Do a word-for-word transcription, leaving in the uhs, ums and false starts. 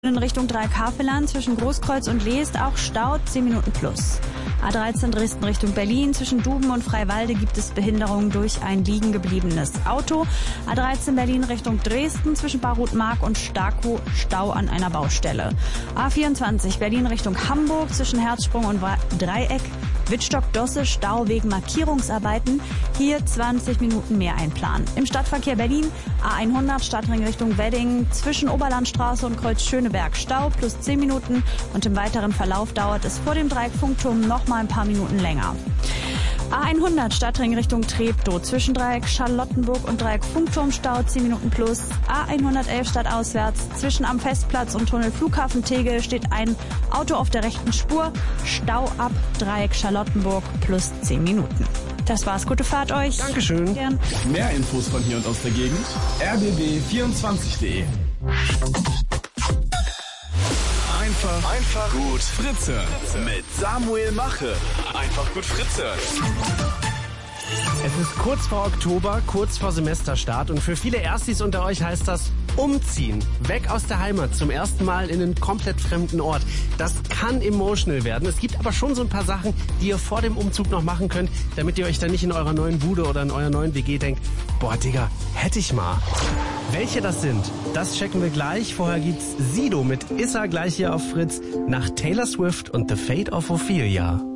In Richtung Dreieckhavelland zwischen Großkreuz und Leest auch Stau, zehn Minuten plus. A dreizehn Dresden Richtung Berlin zwischen Duben und Freiwalde gibt es Behinderungen durch ein liegen gebliebenes Auto. A dreizehn Berlin Richtung Dresden zwischen Barut-Mark und Starkow Stau an einer Baustelle. A vierundzwanzig Berlin Richtung Hamburg zwischen Herzsprung und Dreieck. Wittstock-Dosse Stau wegen Markierungsarbeiten. Hier zwanzig Minuten mehr einplanen. Im Stadtverkehr Berlin A hundert Stadtring Richtung Wedding zwischen Oberlandstraße und Kreuz Schöneberg Stau plus zehn Minuten und im weiteren Verlauf dauert es vor dem Dreieck Funkturm noch mal ein paar Minuten länger. A hundert Stadtring Richtung Treptow zwischen Dreieck Charlottenburg und Dreieck Funkturm Stau zehn Minuten plus. A hundertelf stadtauswärts zwischen am Festplatz und Tunnel Flughafen Tegel steht ein Auto auf der rechten Spur. Stau ab Dreieck Charlottenburg plus zehn Minuten. Das war's. Gute Fahrt euch. Dankeschön. Gern. Mehr Infos von hier und aus der Gegend. r b b vierundzwanzig punkt de. Einfach, einfach gut Fritze. Mit Samuel Mache. Einfach gut Fritze. Es ist kurz vor Oktober, kurz vor Semesterstart und für viele Erstis unter euch heißt das umziehen. Weg aus der Heimat, zum ersten Mal in einen komplett fremden Ort. Das kann emotional werden. Es gibt aber schon so ein paar Sachen, die ihr vor dem Umzug noch machen könnt, damit ihr euch dann nicht in eurer neuen Bude oder in eurer neuen W G denkt, boah Digga, hätte ich mal. Welche das sind, das checken wir gleich. Vorher gibt's Sido mit Issa gleich hier auf Fritz nach Taylor Swift und The Fate of Ophelia.